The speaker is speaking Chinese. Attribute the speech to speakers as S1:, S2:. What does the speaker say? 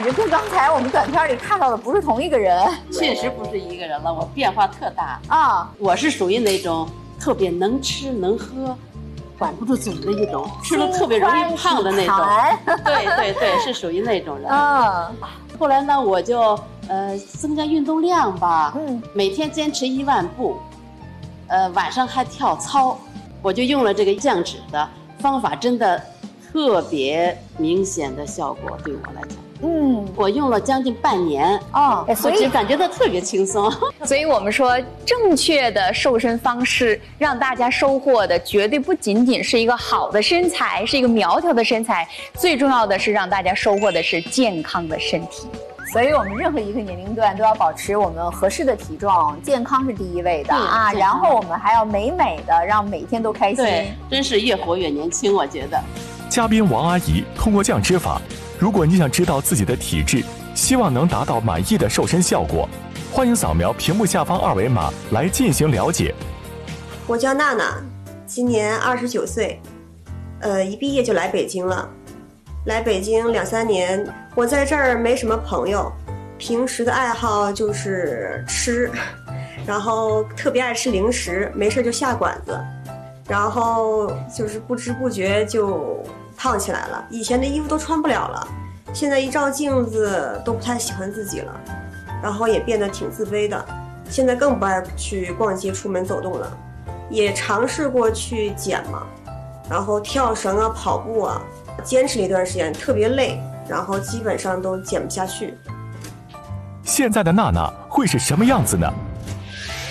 S1: 觉跟刚才我们短片里看到的不是同一个人。
S2: 确实不是一个人了，我变化特大
S1: 啊！
S2: 我是属于那种特别能吃能喝，管不住嘴的一种，吃了特别容易胖的那种。对，是属于那种人。后来呢，我就增加运动量吧，每天坚持1万步，晚上还跳操。我就用了这个降脂的方法，真的特别明显的效果，对我来讲。我用了将近半年所以感觉到特别轻松。
S3: 所以我们说，正确的瘦身方式让大家收获的绝对不仅仅是一个好的身材，是一个苗条的身材，最重要的是让大家收获的是健康的身体。
S1: 所以我们任何一个年龄段都要保持我们合适的体重，健康是第一位的啊。然后我们还要美美的，让每天都开心。
S2: 对，真是越活越年轻，我觉得。
S4: 嘉宾王阿姨通过降脂法，如果你想知道自己的体质，希望能达到满意的瘦身效果，欢迎扫描屏幕下方2维码来进行了解。
S5: 我叫娜娜，今年29岁，一毕业就来北京了。来北京2、3年，我在这儿没什么朋友，平时的爱好就是吃，然后特别爱吃零食，没事就下馆子，然后就是不知不觉就胖起来了。以前的衣服都穿不了了，现在一照镜子都不太喜欢自己了，然后也变得挺自卑的。现在更不爱去逛街、出门走动了，也尝试过去减嘛，然后跳绳啊、跑步啊。坚持了一段时间，特别累，然后基本上都减不下去。
S4: 现在的娜娜会是什么样子呢？